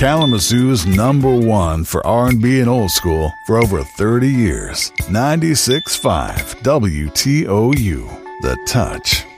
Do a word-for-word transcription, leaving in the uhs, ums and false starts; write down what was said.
Kalamazoo's number one for R and B and old school for over thirty years. ninety-six point five W T O U, The Touch.